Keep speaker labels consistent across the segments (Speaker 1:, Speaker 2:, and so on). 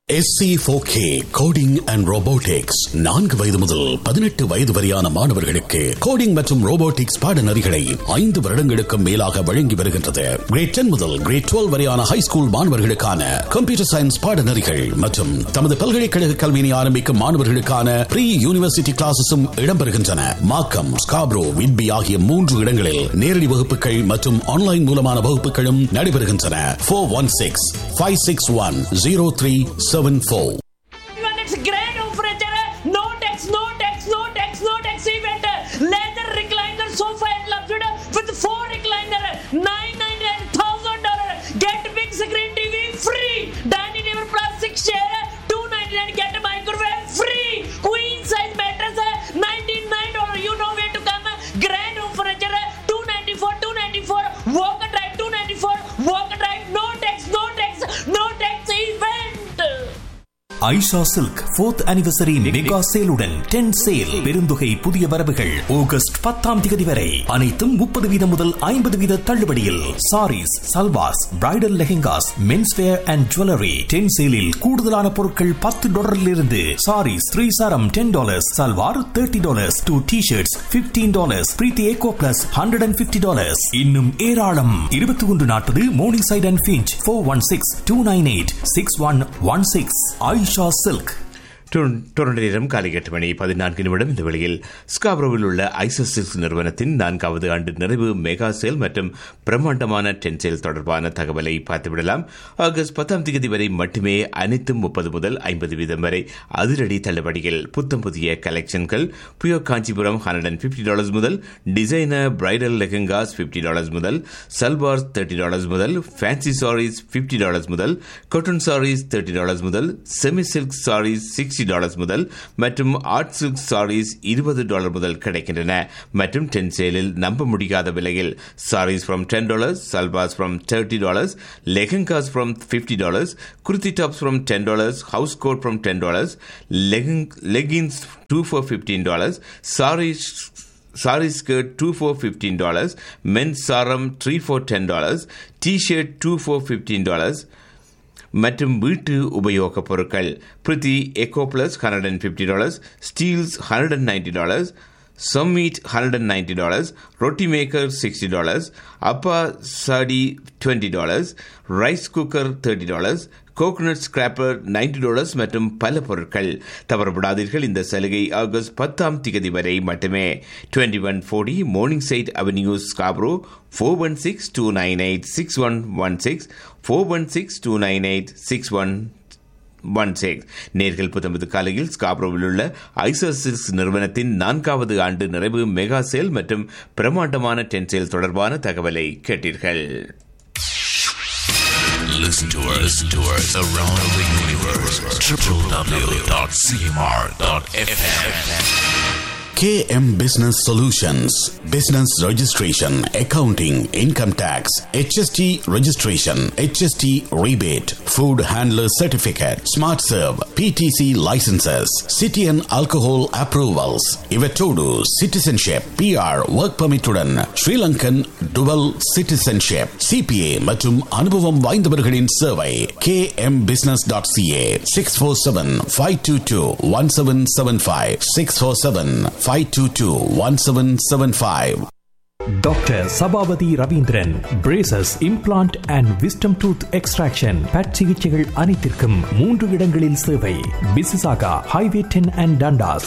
Speaker 1: SC4K coding and robotics 4 வயது முதல் 18 வயது வரையான மாணவர்களுக்கு கோடிங் மற்றும் ரோபோட்டிக்ஸ் பாடநெறிகளை 5 வருடங்களுக்கு மேலாக வழங்கி வருகின்றது. கிரேட் 10 முதல் கிரேட் 12 வரையான ஹை ஸ்கூல் மாணவர்களுக்கான கம்ப்யூட்டர் சயின்ஸ் பாடநெறிகள் மற்றும் தமது பல்கலைக்கழக கல்வியை ஆரம்பிக்கும் மாணவர்களுக்கான ப்ரீ யூனிவர்சிட்டி கிளாஸஸும் இடம்பெறுகின்றன. மார்க்கம், ஸ்காப்ரோ, விட்பி ஆகிய 3 இடங்களில் நேரடி வகுப்புகள் மற்றும் ஆன்லைன் மூலமான வகுப்புகளும் நடைபெறுகின்றன. 416-561-0374.
Speaker 2: Next grand offer no tax event. Leather recliner sofa and luxury with 4 recliner $999,000. Get big screen TV free. Dining table plastic chair $299. Get microwave free. Queen size mattress $99. You know where to come. Grand offer $294. Walk and drive $294. Walk and drive no tax event.
Speaker 3: Aisha silk 4th anniversary mega சேலுடன் 10 sale பெருந்தொகை புதிய வரவுகள் August 10ஆம் தேதி வரை அனைத்தும் 30% முதல் 50% தள்ளுபடியில். Saris, salwars, bridal lehengas, men's where and jewellery 10 சேலில் கூடுதலான பொருட்கள் $10 இருந்து. சாரீஸ் 3 சாரம் $10, சல்வார் $30, 2 டி-ஷர்ட்ஸ் $15, பிரீத்தி ஏகோ பிளஸ் $150. இன்னும் ஏராளம். 2140 morning side and Finch 416-298-6116. Aisha silk.
Speaker 4: Toronto நேரம் காலை 8 மணி 14 நிமிடம். இந்த வேளையில் ஸ்காப்ரோவில் உள்ள ஐசா சில்க்ஸ் நிறுவனத்தின் 4வது ஆண்டு நிறைவு மெகா சேல் மற்றும் பிரம்மாண்டமான 10 சேல் தொடர்பான தகவலை பார்த்துவிடலாம். ஆகஸ்ட் 10ஆம் தேதி வரை மட்டுமே அனைத்தும் 30 முதல் 50% வரை அதிரடி தள்ளுபடியில் புத்தம் புதிய கலெக்ஷன்கள். பியூர் காஞ்சிபுரம் $150 முதல், டிசைனர் பிரைடல் லெஹெங்காஸ் $50 முதல், சல்வார்ஸ் $30 முதல், ஃபேன்சி சாரீஸ் $50 முதல், காட்டன் சாரீஸ் $30 முதல், செமி சில்க் சாரீஸ் $60 முதல் மற்றும் ஆர்ட் சில்க் சாரீஸ் $20 முதல் கிடைக்கின்றன. மற்றும் 10 சேலில் நம்ப முடியாத விலையில் saris from $10, salwars from $30, lehengas from $50, kurti tops from $10, house code from $10, leggings 2 for $15, sorry skirt 2 for $15, men's சாரம் 3 for $10, டி-ஷர்ட் 2 for $15 மற்றும் வீட்டு உபயோகப் பொருட்கள். பிரித்தி எக்கோ பிளஸ் $150, ஸ்டீல்ஸ் $190, சம்மீட் $190, ரொட்டி மேக்கர் $60, அப்பா சாடி $20, ரைஸ் குக்கர் $30, கோகனட் ஸ்கிராப்பர் $90 மற்றும் பல பொருட்கள். தவறப்படாதீர்கள். இந்த சலுகை ஆகஸ்ட் 10ஆம் தேதி வரை மட்டுமே. 2140 மோர்னிங் சைட் அவென்யூ, ஸ்காப்ரோ. 416-298-6116, 416-298-6116. நேர்கள் புத்தம்பது காலையில் ஸ்காப்ரோவில் உள்ள ஐசா சில்க்ஸ் நிறுவனத்தின் 4வது ஆண்டு நிறைவு மெகா சேல் மற்றும் பிரம்மாண்டமான 10 சேல் தொடர்பான தகவலை கேட்டீர்கள்.
Speaker 5: Listen to us around the universe. www.cmr.fm.
Speaker 1: KM Business Solutions, Business Registration, Accounting, Income Tax, HST Registration, HST Rebate, Food Handler Certificate, Smart Serve, PTC Licenses, City and Alcohol Approvals, Ivetodu, Citizenship, PR, Work Permit உடன் Sri Lankan Dual Citizenship, CPA மற்றும் அனுபவம் வாய்ந்தவர்களின் சேவை. kmbusiness.ca 647-522-1775 647-522-1775.
Speaker 3: Doctor Sabapathi Ravindran, braces, implant and wisdom tooth extraction, but சிகிச்சைகள் அனைத்திற்கும் 3 இடங்களில் சேவை. பிசிசாகா, highway 10 and Dundas,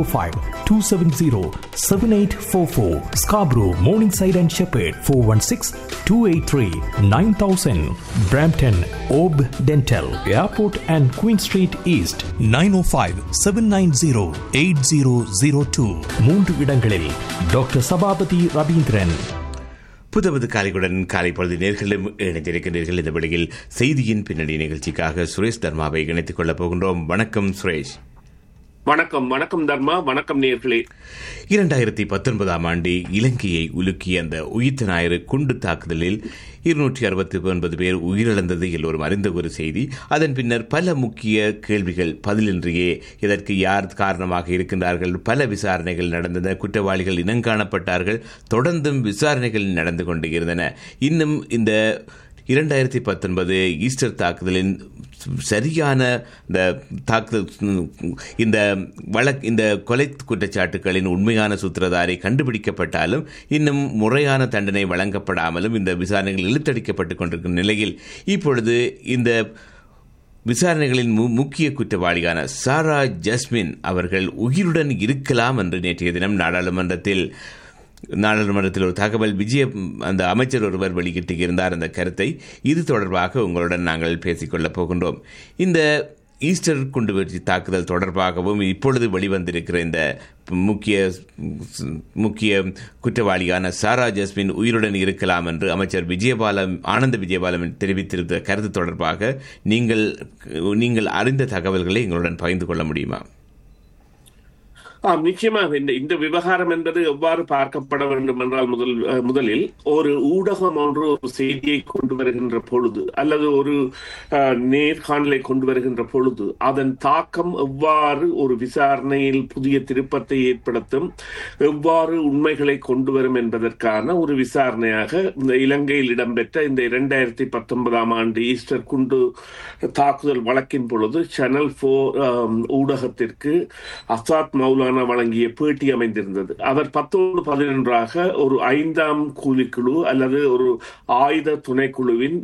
Speaker 3: 905-270-7844. Scarborough, morning side and shepherd, 416-283-9000. Brampton, Hope dental, airport and queen street east, 905-790-8002. 3 இடங்களில் doctor Sabapathi Ravindran.
Speaker 4: புதவது காலையுடன் காலை பொழுது நேர்களும் இணைந்திருக்கின்றீர்கள். இந்த வேளையில் செய்தியின் பின்னணி நிகழ்ச்சிக்காக சுரேஷ் தர்மாவை இணைத்துக் கொள்ளப் போகின்றோம். வணக்கம் சுரேஷ்.
Speaker 6: வணக்கம் தர்மா. வணக்கம் நேர்களே.
Speaker 4: 2019ஆம் ஆண்டு இலங்கையை உலுக்கிய அந்த உயிர்த்த ஞாயிறு குண்டு தாக்குதலில் 269 பேர் உயிரிழந்தது எல்லோரும் அறிந்த ஒரு செய்தி. அதன் பின்னர் பல முக்கிய கேள்விகள் பதிலின்றியே இதற்கு யார் காரணமாக இருக்கின்றார்கள். பல விசாரணைகள் நடந்தன. குற்றவாளிகள் இனங்காணப்பட்டார்கள். தொடர்ந்தும் விசாரணைகள் நடந்து கொண்டு இருந்தன. இன்னும் இந்த 2019 ஈஸ்டர் தாக்குதலின் சரியான இந்த தாக்குதல் இந்த கொலை குற்றச்சாட்டுகளின் உண்மையான சூத்திரதாரி கண்டுபிடிக்கப்பட்டாலும் இன்னும் முறையான தண்டனை வழங்கப்படாமலும் இந்த விசாரணைகள் இழுத்தடிக்கப்பட்டுக் கொண்டிருக்கும் நிலையில் இப்பொழுது இந்த விசாரணைகளின் முக்கிய குற்றவாளியான சாரா ஜஸ்மின் அவர்கள் உயிருடன் இருக்கலாம் என்று நேற்றைய தினம் நாடாளுமன்றத்தில் ஒரு தகவல் அந்த அமைச்சர் ஒருவர் வெளியிட்டிருந்தார் அந்த கருத்தை. இது தொடர்பாக உங்களுடன் நாங்கள் பேசிக்கொள்ளப் போகின்றோம். இந்த ஈஸ்டர் குண்டுவீழ்ச்சி தாக்குதல் தொடர்பாகவும் இப்பொழுது வெளிவந்திருக்கிற இந்த முக்கிய குற்றவாளியான சாரா ஜஸ்மின் உயிருடன் இருக்கலாம் என்று அமைச்சர் ஆனந்த விஜயபாலம் தெரிவித்திருந்த கருத்து தொடர்பாக நீங்கள் அறிந்த தகவல்களை எங்களுடன் பகிர்ந்து கொள்ள முடியுமா?
Speaker 6: நிச்சயமாக இந்த விவகாரம் என்பது எவ்வாறு பார்க்கப்பட வேண்டும் என்றால் முதலில் ஒரு ஊடகம் ஒன்று ஒரு செய்தியை கொண்டு வருகின்ற பொழுது அல்லது ஒரு நேர்காணலை கொண்டு வருகின்ற பொழுது அதன் தாக்கம் எவ்வாறு ஒரு விசாரணையில் புதிய திருப்பத்தை ஏற்படுத்தும், எவ்வாறு உண்மைகளை கொண்டு வரும் என்பதற்கான ஒரு விசாரணையாக இந்த இலங்கையில் இடம்பெற்ற இந்த 2019 ஆண்டு ஈஸ்டர் குண்டு தாக்குதல் வழக்கின் பொழுது சேனல் 4 ஊடகத்திற்கு அசாத் மௌலானா வழங்கிய பேட்டி அமைந்திருந்தது. அவர் 10-11 ஒரு 5ஆம் கூலிக்குழு அல்லது ஒரு ஆயுத துணைக்குழுவின்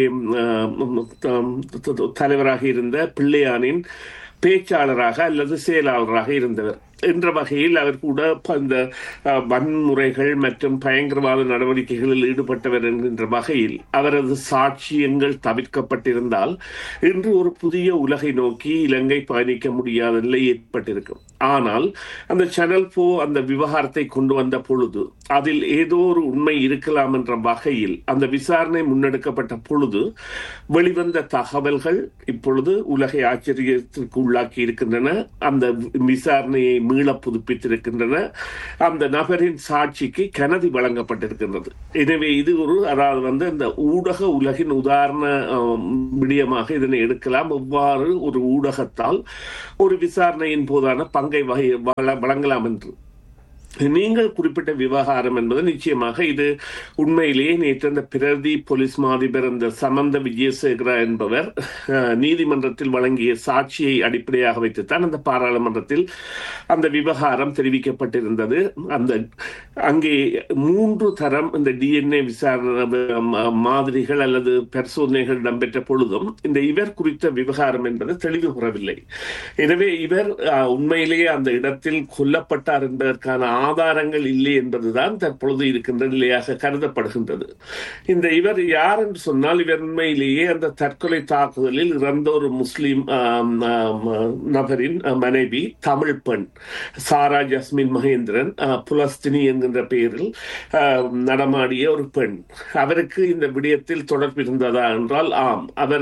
Speaker 6: தலைவராக இருந்த பிள்ளையானின் பேச்சாளராக அல்லது செயலாளராக இருந்தவர் என்ற வகையில் அவர் கூட இந்த வன்முறைகள் மற்றும் பயங்கரவாத நடவடிக்கைகளில் ஈடுபட்டவர் என்கின்ற வகையில் அவரது சாட்சியங்கள் தவிர்க்கப்பட்டிருந்தால் இன்று ஒரு புதிய உலகை நோக்கி இலங்கை பயணிக்க முடியாத நிலை ஏற்பட்டிருக்கும். ஆனால் அந்த சேனல் 4 அந்த விவகாரத்தை கொண்டு வந்த பொழுது அதில் ஏதோ ஒரு உண்மை இருக்கலாம் என்ற வகையில் அந்த விசாரணை முன்னெடுக்கப்பட்ட பொழுது வெளிவந்த தகவல்கள் இப்பொழுது உலகை ஆச்சரியத்திற்கு உள்ளாக்கி இருக்கின்றன. அந்த விசாரணையை மீள புதுப்பித்திருக்கின்றன. அந்த நபரின் சாட்சிக்கு கனதி வழங்கப்பட்டிருக்கின்றது. எனவே இது அதாவது இந்த ஊடக உலகின் உதாரண விடயமாக இதனை எடுக்கலாம். எவ்வாறு ஒரு ஊடகத்தால் ஒரு விசாரணையின் போதான பங்கை வழங்கலாம் என்று நீங்கள் குறிப்பிட்ட விவகாரம் என்பது நிச்சயமாக இது உண்மையிலேயே நேற்று அந்த பிரதி போலீஸ் மாதிபர் அந்த சமந்த விஜயசேகர என்பவர் நீதிமன்றத்தில் வழங்கிய சாட்சியை அடிப்படையாக வைத்துத்தான் அந்த பாராளுமன்றத்தில் அந்த விவகாரம் தெரிவிக்கப்பட்டிருந்தது. அங்கே 3 தரம் இந்த DNA விசாரணை மாதிரிகள் அல்லது பரிசோதனைகள் இடம்பெற்ற பொழுதும் இவர் குறித்த விவகாரம் என்பது தெளிவு பெறவில்லை. எனவே இவர் உண்மையிலேயே அந்த இடத்தில் கொல்லப்பட்டார் என்பதற்கான ஆதாரங்கள் இல்லை என்பதுதான் தற்பொழுது இருக்கின்ற நிலையாக கருதப்படுகின்றது. இவர் யார் என்று சொன்னால் இவர் உண்மையிலேயே அந்த தற்கொலை தாக்குதலில் இறந்த ஒரு முஸ்லிம் நபரின் மனைவி, தமிழ் பெண் சாரா ஜஸ்மின் மகேந்திரன், புலஸ்தினி என்கின்ற பெயரில் நடமாடிய ஒரு பெண். அவருக்கு இந்த விடயத்தில் தொடர்பு இருந்ததா என்றால் ஆம். அவர்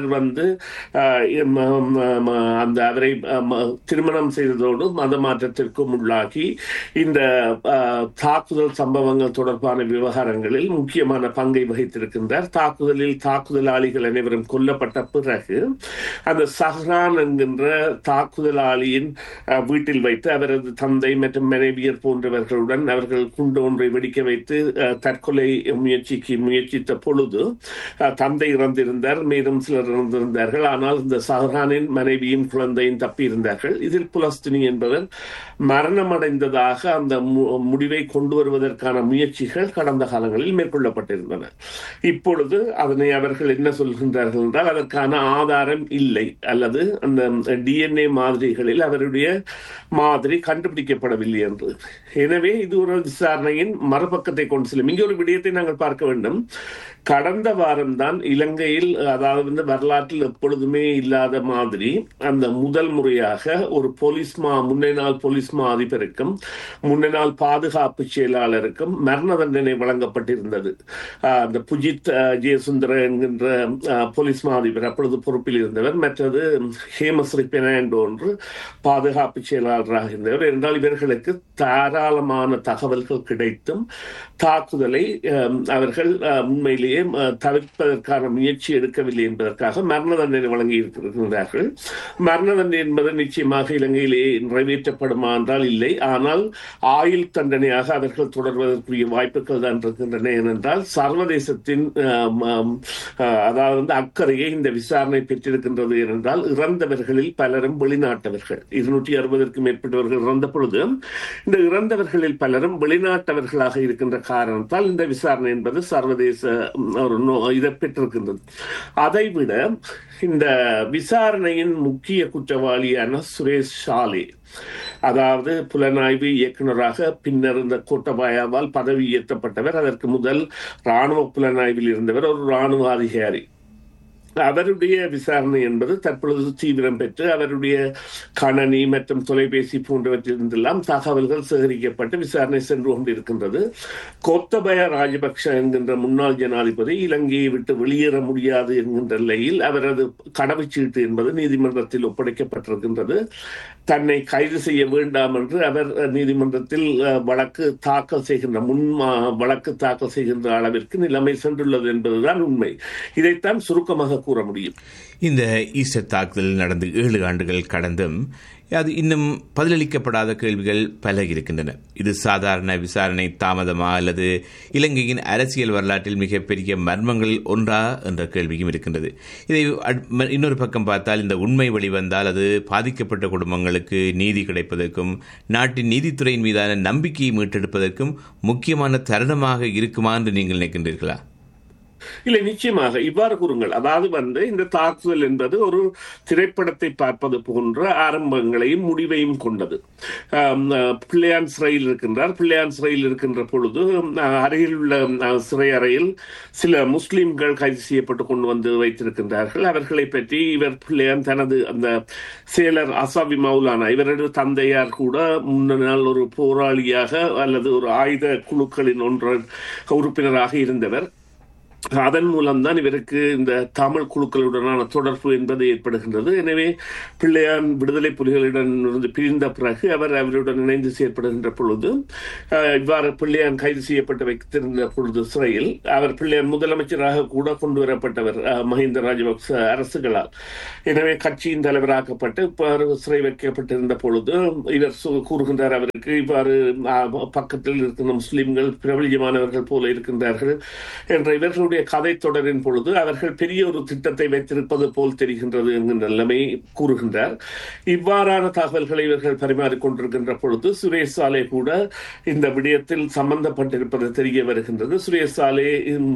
Speaker 6: அவரை திருமணம் செய்ததோடு மத மாற்றத்திற்கும் உள்ளாகி இந்த தாக்குதல் சம்பவங்கள் தொடர்பான விவகாரங்களில் முக்கியமான பங்கை வகித்திருக்கின்றார். தாக்குதலாளிகள் அனைவரும் கொல்லப்பட்ட பிறகு அந்த சஹ்ரான் என்கின்ற தாக்குதலாளியின் வீட்டில் வைத்து அவரது தந்தை மற்றும் மனைவியர் போன்றவர்களுடன் அவர்கள் குண்டு ஒன்றை வெடிக்க வைத்து தற்கொலை முயற்சித்த பொழுது தந்தை இறந்திருந்தார், மேலும் சிலர் இறந்திருந்தார்கள். ஆனால் இந்த சஹ்ரானின் மனைவியும் குழந்தையும் தப்பியிருந்தார்கள். இதில் புலஸ்தினி என்பவர் மரணமடைந்ததாக அந்த முடிவை கொண்டு வருவதற்கான முயற்சிகள் கடந்த காலங்களில் மேற்கொள்ளப்பட்டிருந்தன. இப்பொழுது அதனை அவர்கள் என்ன சொல்கின்றார்கள் என்றால் அதற்கான ஆதாரம் இல்லை அல்லது அந்த DNA மாதிரிகளில் அவருடைய மாதிரி கண்டுபிடிக்கப்படவில்லை என்று. எனவே இது ஒரு விசாரணையின் மறுபக்கத்தை கொண்டு செல்லும். இங்கே ஒரு விடயத்தை நாங்கள் பார்க்க வேண்டும். கடந்த வாரம்தான் இலங்கையில், அதாவது வரலாற்றில் எப்பொழுதுமே இல்லாத மாதிரி அந்த முதல் முறையாக ஒரு முன்னாள் போலீஸ் அதிபருக்கும் முன்னாள் பாதுகாப்பு செயலாளருக்கும் மரண தண்டனை வழங்கப்பட்டிருந்தது. அந்த புஜித் ஜெயசுந்தர என்கின்ற போலீஸ் அதிபர் அப்பொழுது பொறுப்பில் இருந்தவர், மற்றது ஹேமஸ்ரீ பெர்னாண்டோ என்று பாதுகாப்பு செயலாளராக இருந்தவர். என்றால் இவர்களுக்கு தாராளமான தகவல்கள் கிடைத்தும் தாக்குதலை அவர்கள் உண்மையிலேயே இலங்கையிலேயே தவிர்ப்பதற்கான முயற்சி எடுக்கவில்லை என்பதற்காக மரண தண்டனை வழங்கி இருக்கின்றார்கள். மரண தண்டனை என்பது நிச்சயமாக இலங்கையிலேயே நிறைவேற்றப்படுமா என்றால் இல்லை. ஆனால் ஆயுள் தண்டனையாக அவர்கள் தொடர்வதற்குரிய வாய்ப்புகள் தான் இருக்கின்றன. ஏனென்றால் சர்வதேசத்தின் அதாவது அக்கறையை இந்த விசாரணை பெற்றிருக்கின்றது. ஏனென்றால் இறந்தவர்களில் பலரும் வெளிநாட்டவர்கள். 260க்கும் மேற்பட்டவர்கள் இறந்த பொழுது இந்த இறந்தவர்களில் பலரும் வெளிநாட்டவர்களாக இருக்கின்ற காரணத்தால் இந்த விசாரணை என்பது சர்வதேச ஒரு இதை பெற்றிருக்கின்றது. அதைவிட இந்த விசாரணையின் முக்கிய குற்றவாளியான சுரேஷ் சாலே, அதாவது புலனாய்வு இயக்குநராக பின்னர் இந்த கோட்டபாயாவால் பதவி உயர்த்தப்பட்டவர். அதற்கு முதல் இராணுவ புலனாய்வில் இருந்தவர், ஒரு இராணுவ அதிகாரி. அவருடைய விசாரணை என்பது தற்பொழுது தீவிரம் பெற்று அவருடைய கணனி மற்றும் தொலைபேசி போன்றவற்றிலிருந்தெல்லாம் தகவல்கள் சேகரிக்கப்பட்டு விசாரணை சென்று கொண்டிருக்கின்றது. கோத்தபய ராஜபக்ஷ என்கின்ற முன்னாள் ஜனாதிபதி இலங்கையை விட்டு வெளியேற முடியாது என்கின்ற நிலையில் அவரது கடவுச்சீட்டு என்பது நீதிமன்றத்தில் ஒப்படைக்கப்பட்டிருக்கின்றது. தன்னை கைது செய்ய வேண்டாம் என்று அவர் நீதிமன்றத்தில் வழக்கு தாக்கல் செய்கின்ற அளவிற்கு நிலைமை சென்றுள்ளது என்பதுதான் உண்மை. இதைத்தான் சுருக்கமாக கூற முடியும்.
Speaker 4: இந்த ஈஸ்டர் தாக்குதல் நடந்து 7 ஆண்டுகள் கடந்தும் அது இன்னும் பதிலளிக்கப்படாத கேள்விகள் பல இருக்கின்றன. இது சாதாரண விசாரணை தாமதமா அல்லது இலங்கையின் அரசியல் வரலாற்றில் மிகப்பெரிய மர்மங்களில் ஒன்றா என்ற கேள்வியும் இருக்கின்றது. இதை இன்னொரு பக்கம் பார்த்தால் இந்த உண்மை வெளிவந்தால் அது பாதிக்கப்பட்ட குடும்பங்களுக்கு நீதி கிடைப்பதற்கும் நாட்டின் நீதித்துறையின் மீதான நம்பிக்கையை மீட்டெடுப்பதற்கும் முக்கியமான தருணமாக இருக்குமா என்று நீங்கள் நினைக்கின்றீர்களா?
Speaker 6: இல்லை, நிச்சயமாக இவ்வாறு கூறுங்கள். அதாவது இந்த தாக்குதல் என்பது ஒரு திரைப்படத்தை பார்ப்பது போன்ற ஆரம்பங்களையும் முடிவையும் கொண்டது. பிள்ளையான் சிறையில் இருக்கின்றார். பிள்ளையான் சிறையில் இருக்கின்ற பொழுது அருகில் உள்ள சிறை அறையில் சில முஸ்லிம்கள் கைது செய்யப்பட்டு கொண்டு வந்து வைத்திருக்கின்றார்கள். அவர்களை பற்றி இவர் பிள்ளையான் தனது அந்த செயலர் அசாவி மௌலானா, இவரது தந்தையார் கூட முன்னாள் ஒரு போராளியாக அல்லது ஒரு ஆயுத குழுக்களின் உறுப்பினராக இருந்தவர். அதன் மூலம்தான் இவருக்கு இந்த தமிழ் குழுக்களுடனான தொடர்பு என்பது ஏற்படுகின்றது. எனவே பிள்ளையான் விடுதலை புலிகளிடம் இருந்து பிரிந்த பிறகு அவருடன் இணைந்து செயற்படுகின்ற பொழுது இவ்வாறு பிள்ளையான் கைது செய்யப்பட்டு வைத்திருந்த பொழுது சிறையில் பிள்ளையான் முதலமைச்சராக கூட கொண்டு வரப்பட்டவர் மஹிந்த ராஜபக்ச அரசுகளால். எனவே கட்சியின் தலைவராக்கப்பட்டு சிறை வைக்கப்பட்டிருந்த பொழுது இவர் கூறுகின்றார், அவருக்கு இவ்வாறு பக்கத்தில் இருக்கின்ற முஸ்லிம்கள் பிரபலியமானவர்கள் போல இருக்கின்றார்கள் என்ற இவர்களுடைய கதை தொடரின் பொழுது அவர்கள் பெரிய ஒரு திட்டத்தை வைத்திருப்பது போல் தெரிகின்றது என்கின்ற நிலைமை கூறுகின்றார். இவ்வாறான தகவல்களை இவர்கள் பரிமாறிக்கொண்டிருக்கின்ற பொழுது சுரேஷ் சாலே கூட இந்த விடயத்தில் சம்பந்தப்பட்டிருப்பது தெரிய வருகின்றது. சுரேஷ் சாலே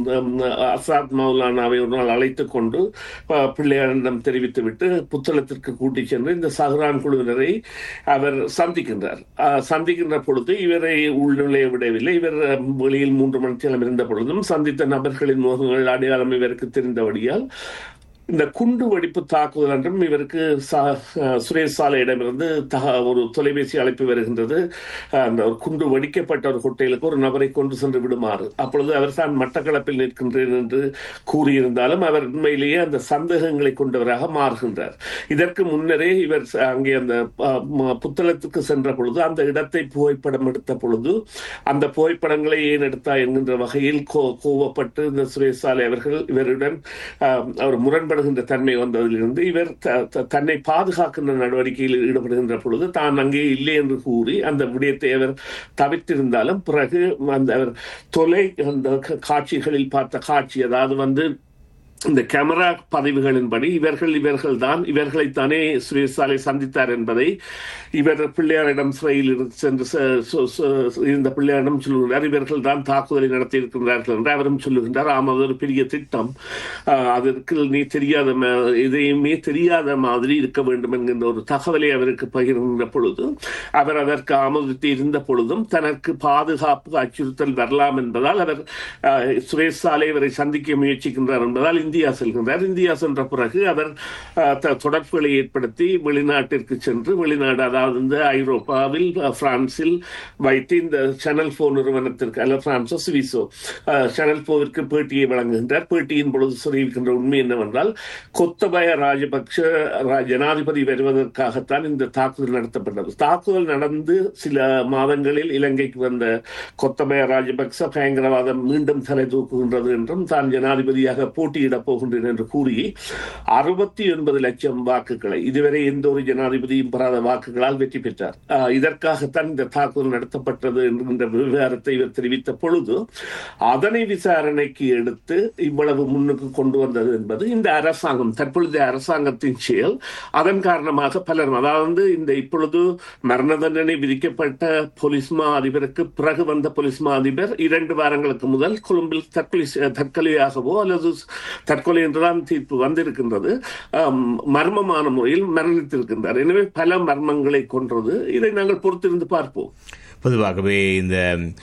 Speaker 6: அசாத் மௌலானாவை ஒரு நாள் அழைத்துக் கொண்டு பிள்ளையாரிடம் தெரிவித்துவிட்டு புத்தளத்திற்கு கூட்டிச் சென்று இந்த சஹ்ரான் குழுவினரை அவர் சந்திக்கின்ற பொழுது இவரை உள்நிலைய விடவில்லை. இவர் வெளியில் 3 மணி நேரம் இருந்த பொழுதும் சந்தித்த நபர்களின் முகங்கள் அடையாளம் இவருக்கு தெரிந்தபடியால் இந்த குண்டு வெடிப்பு தாக்குதல் என்றும் இவருக்கு சுரேஷ் சாலையிடமிருந்து ஒரு தொலைபேசி அழைப்பு வருகின்றது. அந்த ஒரு குண்டு வெடிக்கப்பட்ட ஒரு ஹோட்டலுக்கு ஒரு நபரை கொண்டு சென்று விடுமாறு. அப்பொழுது அவர் தான் மட்டக்களப்பில் நிற்கின்றேன் என்று கூறியிருந்தாலும் அவர் உண்மையிலேயே அந்த சந்தேகங்களை கொண்டவராக மாறுகின்றார். இதற்கு முன்னரே இவர் அங்கே அந்த புத்தளத்துக்கு சென்ற பொழுது அந்த இடத்தை புகைப்படம் எடுத்த பொழுது அந்த புகைப்படங்களை ஏன் எடுத்தா என்கின்ற வகையில் கோவப்பட்டு இந்த சுரேஷ் சாலை அவர்கள் இவருடன் ஒரு முரண்படுகின்ற தன்மை வந்ததிலிருந்து இவர் தன்னை பாதுகாக்கின்ற நடவடிக்கையில் ஈடுபடுகின்ற பொழுது தான் அங்கே இல்லை என்று கூறி அந்த விடயத்தை அவர் தவிர்த்திருந்தாலும் பிறகு அந்த அந்த காட்சிகளில் பார்த்த காட்சி, அதாவது இந்த கேமரா பதிவுகளின்படி இவர்களைத்தானே சுரேஷ் சாலை சந்தித்தார் என்பதை இவர் பிள்ளையாரிடம் சிறையில் சென்று இருந்த பிள்ளையாரிடம் சொல்லுகிறார். இவர்கள் தான் தாக்குதலை நடத்தி இருக்கின்றார்கள் என்று அவரும் சொல்லுகின்றார். ஆமாம், ஒரு பெரிய திட்டம், அதற்கு நீ எதையுமே தெரியாத மாதிரி இருக்க வேண்டும் என்கின்ற ஒரு தகவலை அவருக்கு பகிர்கின்ற பொழுது அவர் அதற்கு ஆமோதித்து இருந்த பொழுதும் தனக்கு பாதுகாப்பு அச்சுறுத்தல் வரலாம் என்பதால் அவர் சுரேஷ் சாலை இவரை சந்திக்க முயற்சிக்கின்றார் என்பதால் இந்தியா செல்கின்றார். இந்தியா சென்ற பிறகு அவர் தொடர்புகளை ஏற்படுத்தி வெளிநாட்டிற்கு சென்று வெளிநாடு அதாவது இந்த ஐரோப்பாவில் பிரான்சில் வைத்து இந்த சேனல் 4 நிறுவனத்திற்கு அல்ல பிரான்சோ சுவிஸோ சேனல் 4 பேட்டியை வழங்குகின்றார். பேட்டியின் பொழுது சொல்லியிருக்கின்ற உண்மை என்னவென்றால் கோத்தபய ராஜபக்ஷ ஜனாதிபதி வருவதற்காகத்தான் இந்த தாக்குதல் நடத்தப்பட்டது. தாக்குதல் நடந்து சில மாதங்களில் இலங்கைக்கு வந்த கோத்தபய ராஜபக்ச பயங்கரவாதம் மீண்டும் தலை தூக்குகின்றது என்றும் தான் ஜனாதிபதியாக போட்டியிடப் போகின்றேன் என்று கூறி 69 லட்சம் வாக்குகளை இதுவரை எந்த ஒரு ஜனாதிபதியும் பெறாத வாக்குகளால் வெற்றி பெற்றார். இதற்காகத்தான் இந்த தாக்குதல் நடத்தப்பட்டது என்கின்ற விவகாரத்தை இவர் தெரிவித்த பொழுது அதனை விசாரணைக்கு எடுத்து இவ்வளவு முன்னுக்கு கொண்டு வந்தது என்பது இந்த அரசாங்கம் தற்பொழுதைய அரசாங்கத்தின் செயல். அதன் காரணமாக பலரும் அதாவது இந்த இப்பொழுது மரண தண்டனை விதிக்கப்பட்ட போலீஸ் மா அதிபருக்கு பிறகு வந்த போலீஸ் மா அதிபர் 2 வாரங்களுக்கு முதல் கொழும்பில் தற்கொலையாகவோ அல்லது தற்கொலை என்றுதான் தீர்ப்பு வந்திருக்கின்றது. மர்மமான முறையில் மரணித்திருக்கின்றார். எனவே பல மர்மங்களை கொன்றது. இதை நாங்கள் பொறுத்திருந்து பார்ப்போம்.
Speaker 4: பொதுவாகவே இந்த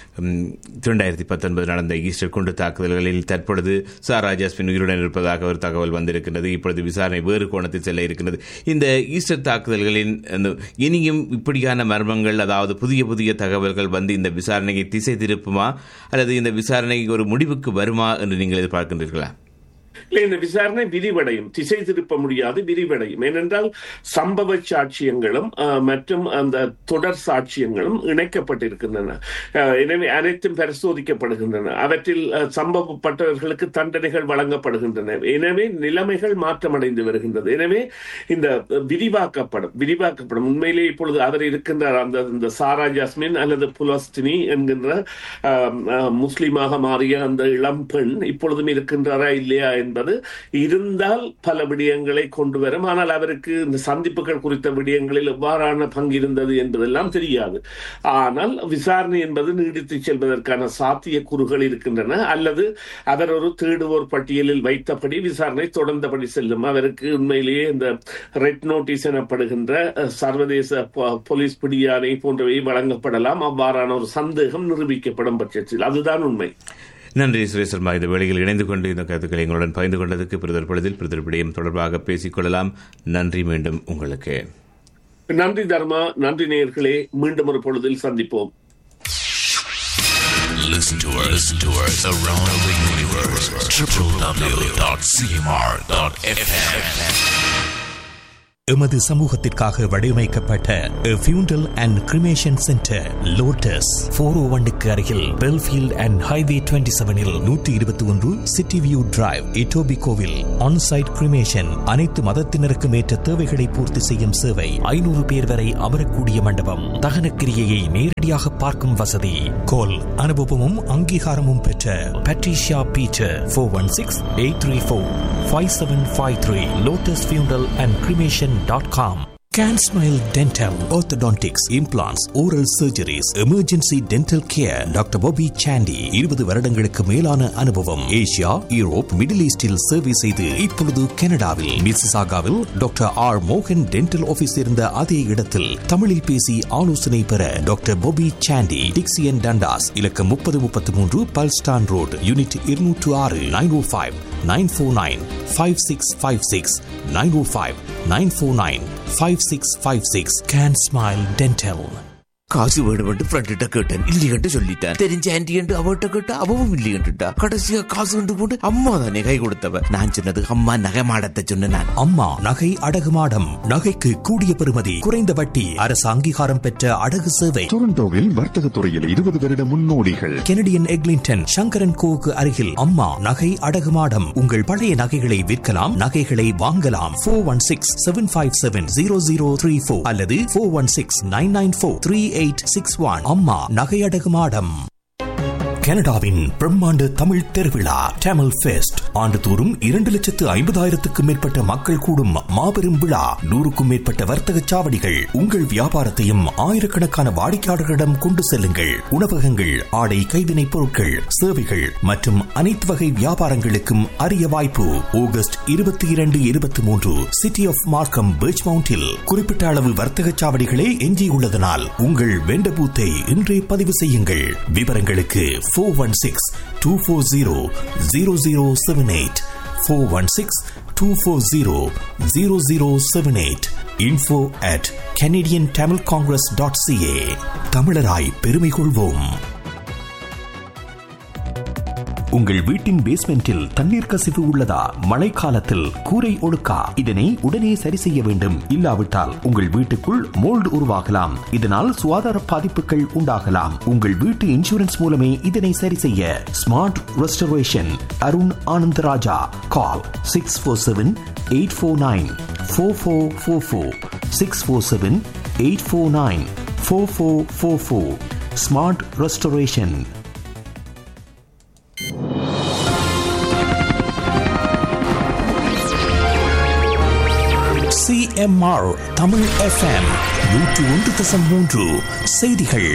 Speaker 4: 2019 நடந்த ஈஸ்டர் குண்டு தாக்குதல்களில் தற்பொழுது சாரா ஜாஸ்மின் உயிருடன் இருப்பதாக ஒரு தகவல் வந்திருக்கிறது. இப்பொழுது விசாரணை வேறு கோணத்தில் செல்ல இருக்கிறது. இந்த ஈஸ்டர் தாக்குதல்களின் இனியும் இப்படியான மர்மங்கள் அதாவது புதிய புதிய தகவல்கள் வந்து இந்த விசாரணையை திசை திருப்புமா அல்லது இந்த விசாரணை ஒரு முடிவுக்கு வருமா என்று நீங்கள் எதிர்பார்க்கின்றீர்களா?
Speaker 6: இல்லை, இந்த விசாரணை விரிவடையும், திசை திருப்ப முடியாது, விரிவடையும். ஏனென்றால் சம்பவ சாட்சியங்களும் மற்றும் அந்த தொடர் சாட்சியங்களும் இணைக்கப்பட்டிருக்கின்றன. எனவே அனைத்தும் பரிசோதிக்கப்படுகின்றன. அவற்றில் சம்பவப்பட்டவர்களுக்கு தண்டனைகள் வழங்கப்படுகின்றன. எனவே நிலைமைகள் மாற்றமடைந்து வருகின்றது. எனவே இந்த விரிவாக்கப்படும். உண்மையிலே இப்பொழுது அவர் இருக்கின்றார் அந்த சாரா ஜாஸ்மின் அல்லது புலஸ்தினி என்கின்ற முஸ்லிமாக மாறிய அந்த இளம் பெண் இப்பொழுதும் இருக்கின்றாரா இல்லையா என்பது இருந்தால் பல விடயங்களை கொண்டு வரும். ஆனால் அவருக்கு இந்த சந்திப்புகள் குறித்த விடயங்களில் எவ்வாறான பங்கு இருந்தது என்பதெல்லாம் தெரியாது. ஆனால் விசாரணை என்பது நீடித்து செல்வதற்கான சாத்திய கூறுகள் இருக்கின்றன. அல்லது அவர் ஒரு தேடுவோர் பட்டியலில் வைத்தபடி விசாரணை தொடர்ந்தபடி செல்லும். அவருக்கு உண்மையிலேயே இந்த ரெட் நோட்டீஸ் எனப்படுகின்ற சர்வதேச போலீஸ் பிடியாணை போன்றவை வழங்கப்படலாம். அவ்வாறான ஒரு சந்தேகம் நிரூபிக்கப்படும் பட்சத்தில் அதுதான் உண்மை.
Speaker 4: நன்றி சுரேஷ் சர்மா. இந்த வேளையில் இணைந்து கொண்டு இந்த கருத்துக்களை எங்களுடன் பகிர்ந்து கொண்டதுக்கு பிரதர் விடயம் தொடர்பாக பேசிக்கொள்ளலாம். நன்றி. மீண்டும் உங்களுக்கு
Speaker 6: நன்றி தர்மா. நன்றி நேயர்களே. மீண்டும் ஒரு பொழுதில் சந்திப்போம்.
Speaker 5: Listen to us around the universe. www.cmr.fm.
Speaker 3: எமது சமூகத்திற்காக வடிவமைக்கப்பட்ட ஃபியூண்டல் அண்ட் கிரிமேஷன் சென்டர் லோட்டஸ் 401 அருகில் Belfield and highway 27 121 city view drive இட்டோபிகோவில் onsite cremation அனைத்து மதத்தினருக்கும் ஏற்ற தேவைகளை பூர்த்தி செய்யும் சேவை. 500 பேர் வரை அமரக்கூடிய மண்டபம். தகன கிரியையை நேரடியாக பார்க்கும் வசதி. கோல் அனுபவமும் அங்கீகாரமும் பெற்ற பட்ரிஷியா பீட்டர் 416-834-5753 லோட்டஸ் ஃபியூண்டல் and cremation .com. Can Smile Dental, Orthodontics, Implants, Oral Surgeries, Emergency Dental Care. Doctor Bobby Chandy 20 வருடங்களுக்கு மேலான அனுபவம். ஏசியா, யூரோப், மிடில் ஈஸ்டில் சேவை செய்து இப்பொழுது கனடாவில் மிசிசாகாவில் டாக்டர் ஆர் மோகன் டென்டல் ஆபீஸ் இருந்த அதே இடத்தில் தமிழில் பேசி ஆலோசனை பெற டாக்டர் பாபி சாண்டி டிக்சியன் டண்டாஸ் இலக்கம் 3033 பல்ஸ்டான் road unit 206 905-949-5656 905-949-5656. Can Smile Dental.
Speaker 7: காசு வேணுமென்று ஃப்ரெண்ட்ட கேட்டேன், இல்லையென்று சொல்லிட்டேன். தெரிஞ்ச ஆன்டி என்று அவட்ட கேட்டா அவவும் இல்லையென்றுட்டா. கடைசியா காசு கொண்டு போட்டு அம்மா தானே கை கொடுத்தவ. நான் சொன்னது அம்மா நகை மாடத்தை சொன்னேன்.
Speaker 3: அம்மா நகை அடகு மாடம். நகைக்கு கூடிய பெறுமதி, குறைந்த வட்டி, அரசு அங்கீகாரம் பெற்ற அடகு சேவை.
Speaker 8: டொரண்டோவில் வர்த்தக துறையில் 20 வருட முன்னோடிகள்.
Speaker 3: கெனடியன் எக்லிங்டன் சங்கரன் கோவுக்கு அருகில் அம்மா நகை அடகு மாடம். உங்கள் பழைய நகைகளை விற்கலாம், நகைகளை வாங்கலாம். 416-757-0034 அல்லது 416-994-3861. அம்மா நகை அடகு மாடம். கனடாவின் பிரம்மாண்ட தமிழ் திருவிழா டேமல் ஃபெஸ்ட் ஆண்டுதோறும் 2,50,000 மேற்பட்ட மக்கள் கூடும் மாபெரும் விழா. 100க்கும் மேற்பட்ட வர்த்தக சாவடிகள். உங்கள் வியாபாரத்தையும் ஆயிரக்கணக்கான வாடிக்கையாளர்களிடம் கொண்டு செல்லுங்கள். உணவகங்கள், ஆடை கைவினைப் பொருட்கள், சேவைகள் மற்றும் அனைத்து வகை வியாபாரங்களுக்கும் அரிய வாய்ப்பு. ஆகஸ்ட் 22-23 சிட்டி ஆஃப் மார்க்கம் பீச் மவுண்டில் குறிப்பிட்ட அளவு வர்த்தக சாவடிகளே எஞ்சியுள்ளதனால் உங்கள் வெண்ட பூத்தை இன்றே பதிவு செய்யுங்கள். விவரங்களுக்கு 416-240-0078 416-240-0078. info@canadiantamilcongress.ca. தமிழராய் பெருமை கொள்வோம். உங்கள் வீட்டின் பேஸ்மெண்டில் தண்ணீர் கசிவு உள்ளதா? மழைக்காலத்தில் கூரை ஒழுக்கா? இதனை உடனே சரி செய்ய வேண்டும். இல்லாவிட்டால் உங்கள் வீட்டுக்குள் மோல்டு உருவாகலாம். இதனால் சுகாதார பாதிப்புகள் உண்டாகலாம். உங்கள் வீட்டு இன்சூரன்ஸ் மூலமே இதனை சரி செய்ய. Smart restoration Arun Anandaraja. கால் 647-849-4444 647-849-4444. Smart restoration. CMR Tamil FM 101.3 செய்திகள்.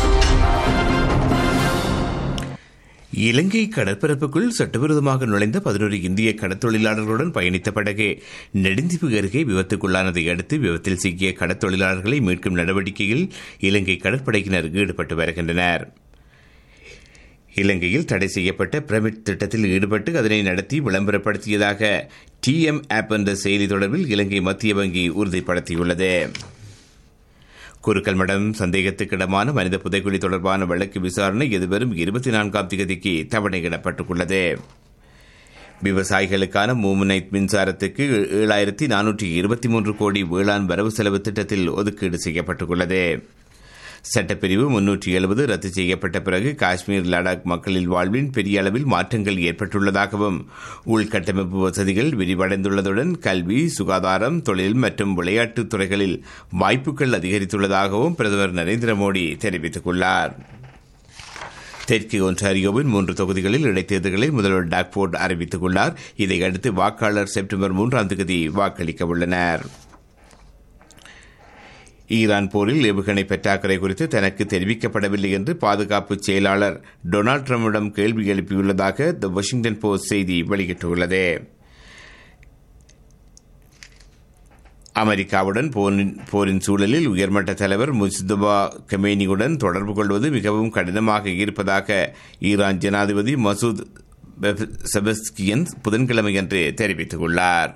Speaker 4: இலங்கை கடற்பரப்புக்குள் சட்டவிரோதமாக நுழைந்த 11 இந்திய கடற்தொழிலாளர்களுடன் பயணித்த படகு நெடுந்தீவு அருகே விபத்துக்குள்ளானதை அடுத்து விபத்தில் சிக்கிய கடற்தொழிலாளர்களை மீட்கும் நடவடிக்கையில் இலங்கை கடற்படையினர் ஈடுபட்டு வருகின்றனர். இலங்கையில் தடை செய்யப்பட்ட பிரமிட் திட்டத்தில் ஈடுபட்டு அதனை நடத்தி விளம்பரப்படுத்தியதாக TM ஆப் என்ற செய்தி தொடர்பில் இலங்கை மத்திய வங்கி உறுதிப்படுத்தியுள்ளது. குருக்கல் மடம் சந்தேகத்துக்கிடமான மனித புதைக்குழி தொடர்பான வழக்கு விசாரணை எதிர்வரும் 24ஆம் தேதிக்கு தவணையிடப்பட்டுள்ளது. விவசாயிகளுக்கான மூமுனைட் மின்சாரத்துக்கு 7423 கோடி வேளாண் வரவு செலவு திட்டத்தில் ஒதுக்கீடு செய்யப்பட்டுள்ளது. சட்டப்பிரிவு 370 ரத்து செய்யப்பட்ட பிறகு காஷ்மீர் லடாக் மக்களின் வாழ்வில் பெரிய அளவில் மாற்றங்கள் ஏற்பட்டுள்ளதாகவும் உள்கட்டமைப்பு வசதிகள் விரிவடைந்துள்ளதுடன் கல்வி, சுகாதாரம், தொழில் மற்றும் விளையாட்டுத் துறைகளில் வாய்ப்புகள் அதிகரித்துள்ளதாகவும் பிரதமர் நரேந்திர மோடி தெரிவித்துள்ளார். தெற்கு ஒன்டாரியோவின் 3 தொகுதிகளில் இடைத்தேர்தல்களை முதல்வர் டாக்ஃபோர்ட் அறிவித்துள்ளார். இதையடுத்து வாக்காளர் செப்டம்பர் 3ஆம் தேதி வாக்களிக்க உள்ளனர். ஈரான் போரில் ஏவுகணை பற்றாக்குறை குறித்து தனக்கு தெரிவிக்கப்படவில்லை என்று பாதுகாப்பு செயலாளர் டொனால்டு டிரம்பிடம் கேள்வி எழுப்பியுள்ளதாக தி வாஷிங்டன் போஸ்ட் செய்தி வெளியிட்டுள்ளது. அமெரிக்காவுடன் போரின் சூழலில் உயர்மட்ட தலைவர் முஜ்தபா கமேனியுடன் தொடர்பு கொள்வது மிகவும் கடினமாக இருப்பதாக ஈரான் ஜனாதிபதி மசூத் செபஸ்கியன் புதன்கிழமையன்று தெரிவித்துள்ளார்.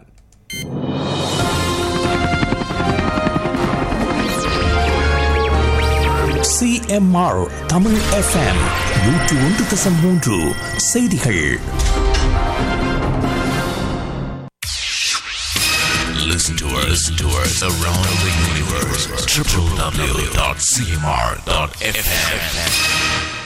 Speaker 3: CMR தமிழ் FM 101.3 செய்திகள்.
Speaker 5: Listen to us around the universe. www.cmr.fm